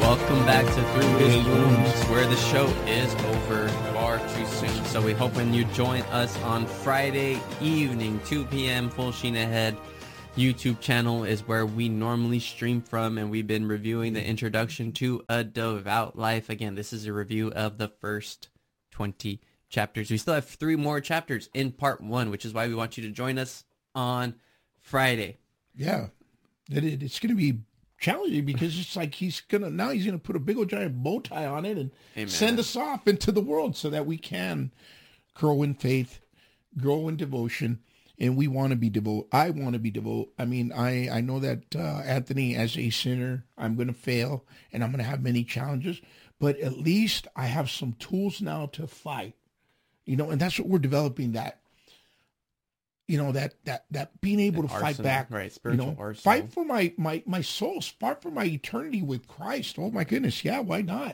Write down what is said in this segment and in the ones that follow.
Welcome back to Through His Wounds, where the show is over far too soon. So we hope when you join us on Friday evening, 2 p.m., Full Sheen Ahead YouTube channel is where we normally stream from, and we've been reviewing the Introduction to a Devout Life. Again, this is a review of the first 20 chapters. We still have 3 more chapters in part 1, which is why we want you to join us on Friday. Yeah, it's going to be challenging because it's like he's gonna put a big old giant bow tie on it and send us off into the world so that we can grow in faith, grow in devotion, and we want to be devout. I want to be devout. I mean, I know that Anthony, as a sinner, I'm going to fail and I'm going to have many challenges, but at least I have some tools now to fight, and that's what we're developing, that being able to fight back, right? Spiritual arsenal. Fight for my soul, fight for my eternity with Christ. Oh my goodness, yeah, why not?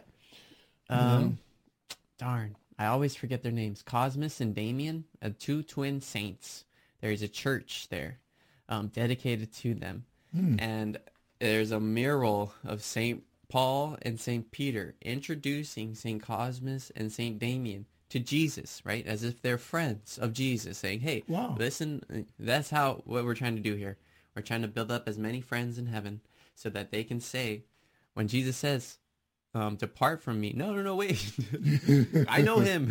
Darn, I always forget their names. Cosmas and Damien, 2 twin saints. There is a church there, dedicated to them, and there's a mural of Saint Paul and Saint Peter introducing Saint Cosmas and Saint Damien to Jesus, right? As if they're friends of Jesus, saying, hey, listen, that's what we're trying to do here. We're trying to build up as many friends in heaven so that they can say, when Jesus says, depart from me. No, wait. I know him.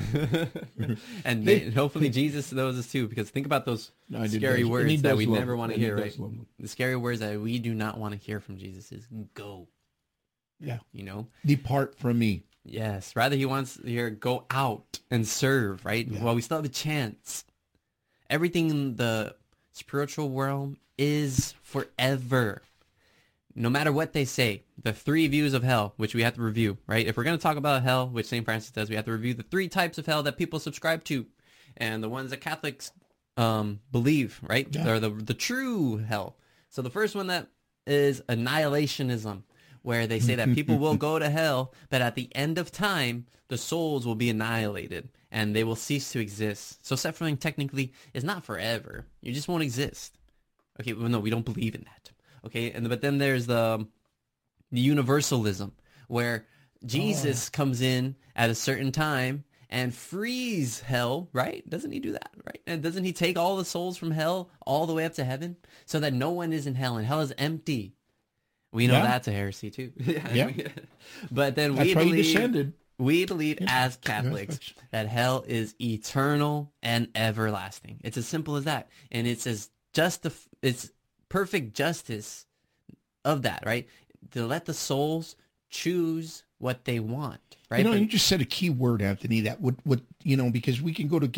And hopefully Jesus knows us too, because think about those scary words that we never want to hear, right? The scary words that we do not want to hear from Jesus is go. Yeah. Depart from me. Yes, rather he wants to hear go out and serve, right? Yeah. Well, we still have a chance. Everything in the spiritual realm is forever. No matter what they say, the 3 views of hell, which we have to review, right? If we're going to talk about hell, which St. Francis does, we have to review the 3 types of hell that people subscribe to, and the ones that Catholics believe, right? Yeah. They're the true hell. So the first one that is annihilationism, where they say that people will go to hell, but at the end of time, the souls will be annihilated and they will cease to exist. So suffering technically is not forever. You just won't exist. Okay, well, no, we don't believe in that. Okay, but then there's the universalism, where Jesus comes in at a certain time and frees hell, right? Doesn't he do that, right? And doesn't he take all the souls from hell all the way up to heaven so that no one is in hell and hell is empty? We know that's a heresy too. Yeah. But then we believe as Catholics that hell is eternal and everlasting. It's as simple as that. And it's it's perfect justice of that, right? To let the souls choose what they want, right? You just said a key word, Anthony, that would because we can go to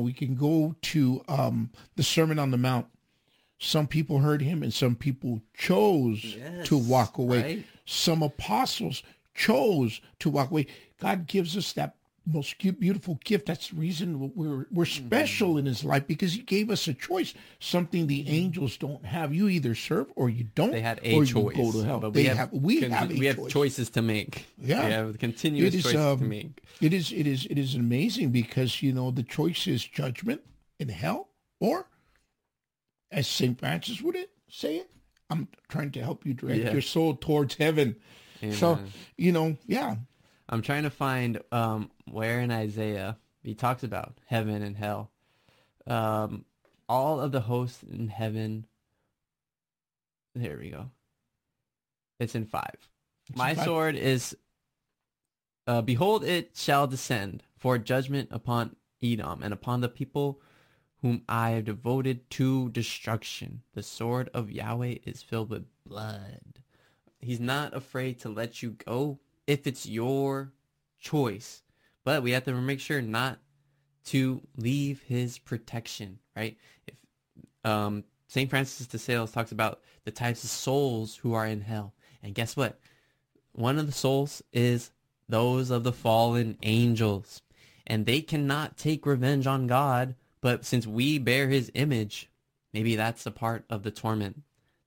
the Sermon on the Mount. Some people heard him and some people chose to walk away. Right? Some apostles chose to walk away. God gives us that most beautiful gift. That's the reason we're special in his life, because he gave us a choice, something the angels don't have. You either serve or you don't. They had a choice. Go to hell. But we have choices to make. Yeah. We have continuous choices to make. It is amazing because, the choice is judgment in hell, or as St. Francis would say it, I'm trying to help you direct your soul towards heaven. Amen. So, I'm trying to find where in Isaiah he talks about heaven and hell. All of the hosts in heaven. There we go. It's in 5. My sword is, behold, it shall descend for judgment upon Edom and upon the people whom I have devoted to destruction. The sword of Yahweh is filled with blood. He's not afraid to let you go if it's your choice. But we have to make sure not to leave his protection, right? If St. Francis de Sales talks about the types of souls who are in hell. And guess what? One of the souls is those of the fallen angels. And they cannot take revenge on God. But since we bear his image, maybe that's a part of the torment.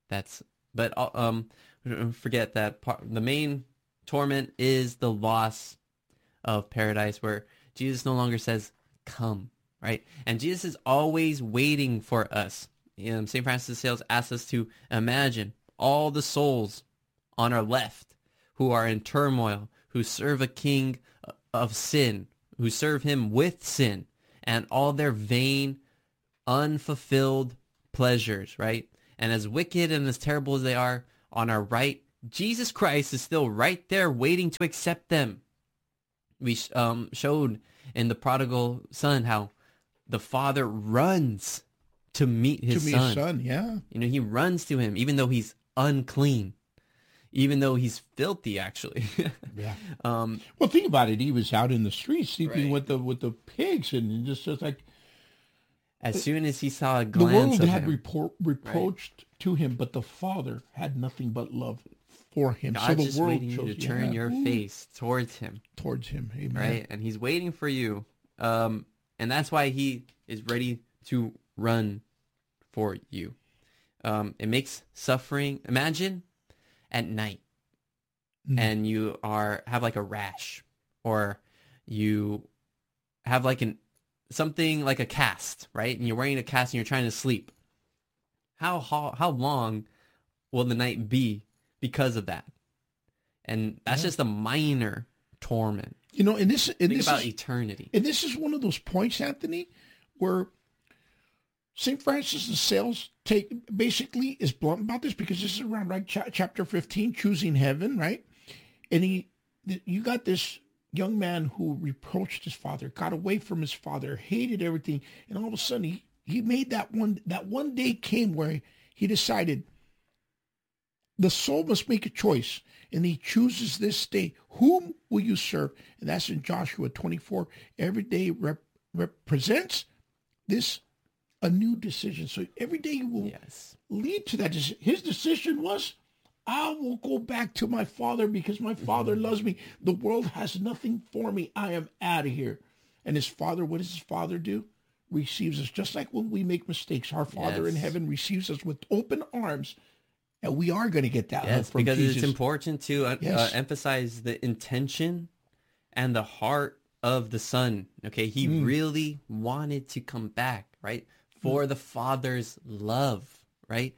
Forget that part. The main torment is the loss of paradise, where Jesus no longer says, come, right? And Jesus is always waiting for us. St. Francis de Sales asks us to imagine all the souls on our left who are in turmoil, who serve a king of sin, who serve him with sin, and all their vain, unfulfilled pleasures, right? And as wicked and as terrible as they are, on our right, Jesus Christ is still right there waiting to accept them. We showed in the prodigal son how the father runs to meet his son. Yeah. He runs to him even though he's unclean, even though he's filthy, actually. Yeah. Well, think about it. He was out in the streets sleeping Right. with the pigs, and just like as soon as he saw a the glance world of had him, reproached to him, but the father had nothing but love for him. God's so the just world waiting chose you to turn your face towards him. Towards him. Amen. Right? And he's waiting for you. And that's why he is ready to run for you. It makes suffering. Imagine at night and you have like a rash, or you have like something like a cast, right? And you're wearing a cast and you're trying to sleep. How long will the night be because of that? And that's just a minor torment. And Think about eternity. And this is one of those points, Anthony, where St. Francis of Sales is blunt about this, because this is around chapter 15, choosing heaven, right? And you got this young man who reproached his father, got away from his father, hated everything, and all of a sudden he made that one day came where he decided the soul must make a choice, and he chooses this day. Whom will you serve? And that's in Joshua 24. Every day represents a new decision. So every day will lead to that. His decision was, I will go back to my father because my father loves me. The world has nothing for me. I am out of here. And his father, what does his father do? Receives us. Just like when we make mistakes, our Father in heaven receives us with open arms. And we are going to get that love from because Jesus. it's important to emphasize the intention and the heart of the Son. Okay, he really wanted to come back, right? For the Father's love, right?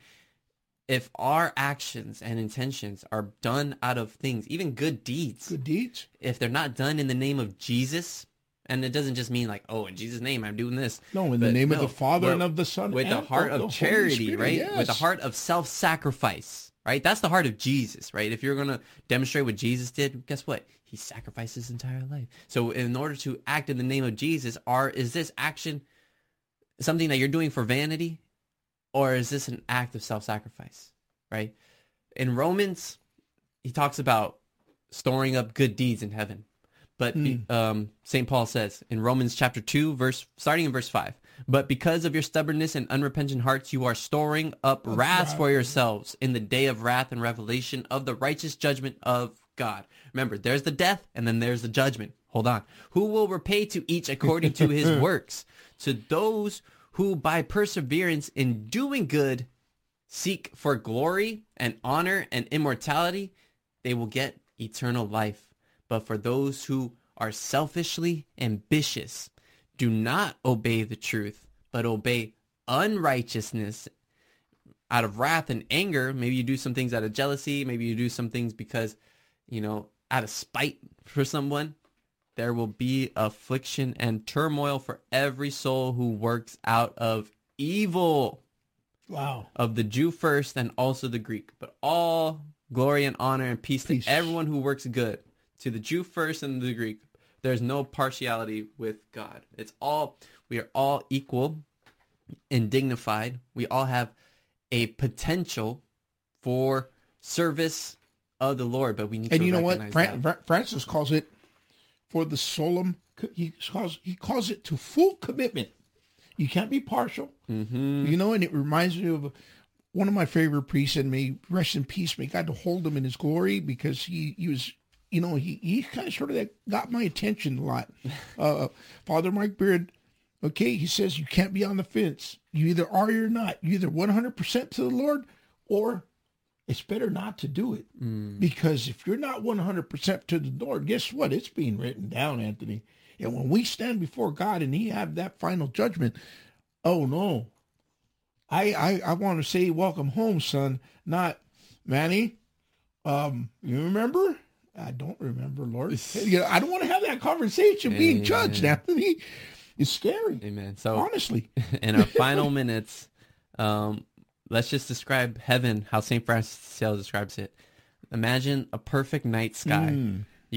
If our actions and intentions are done out of things, even good deeds, if they're not done in the name of Jesus, and it doesn't just mean like, oh, in Jesus' name, I'm doing this. No, in the name of the Father and of the Son. With the heart of charity, right? Yes. With the heart of self-sacrifice, right? That's the heart of Jesus, right? If you're going to demonstrate what Jesus did, guess what? He sacrificed his entire life. So in order to act in the name of Jesus, is this action something that you're doing for vanity? Or is this an act of self-sacrifice, right? In Romans, he talks about storing up good deeds in heaven. But St. Paul says in Romans chapter 2, starting in verse 5, but because of your stubbornness and unrepentant hearts, you are storing up wrath for yourselves in the day of wrath and revelation of the righteous judgment of God. Remember, there's the death and then there's the judgment. Hold on. Who will repay to each according to his works? To those who by perseverance in doing good seek for glory and honor and immortality, they will get eternal life. But for those who are selfishly ambitious, do not obey the truth, but obey unrighteousness out of wrath and anger. Maybe you do some things out of jealousy. Maybe you do some things because, out of spite for someone. There will be affliction and turmoil for every soul who works out of evil. Wow. Of the Jew first and also the Greek. But all glory and honor and peace to everyone who works good. To the Jew first and the Greek. There's no partiality with God. We are all equal and dignified. We all have a potential for service of the Lord, but we need to recognize that. Francis calls it for the solemn, he calls it to full commitment. You can't be partial. And it reminds me of one of my favorite priests, and may rest in peace, may God hold him in his glory, because he was, he kind of sort of got my attention a lot. Father Mike Beard, okay, he says you can't be on the fence. You either are or you're not. You either 100% to the Lord, or it's better not to do it. Because if you're not 100% to the Lord, guess what? It's being written down, Anthony. And when we stand before God and he have that final judgment, oh no. I want to say, welcome home, son. Not, Manny, you remember? I don't remember, Lord. I don't want to have that conversation. Being judged, Anthony, is scary. Amen. So honestly, in our final minutes, let's just describe heaven how St. Francis de Sales describes it. Imagine a perfect night sky